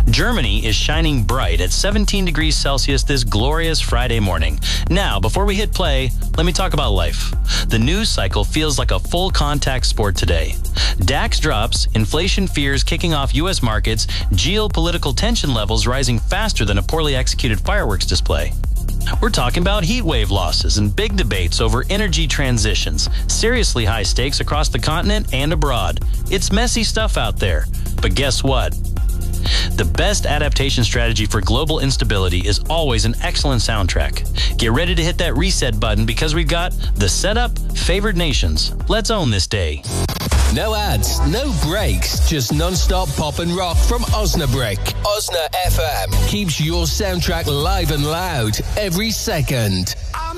Germany is shining bright at 17 degrees Celsius this glorious Friday morning. Now, before we hit play, let me talk about life. The news cycle feels like a full contact sport today. DAX drops, inflation fears kicking off U.S. markets, geopolitical tension levels rising faster than a poorly executed fireworks display. We're talking about heat wave losses and big debates over energy transitions, seriously high stakes across the continent and abroad. It's messy stuff out there. But guess what? The best adaptation strategy for global instability is always an excellent soundtrack. Get ready to hit that reset button because we've got the setup, favored nations. Let's own this day. No ads, no breaks, just non-stop pop and rock from Osnabrück. Osna FM keeps your soundtrack live and loud every second.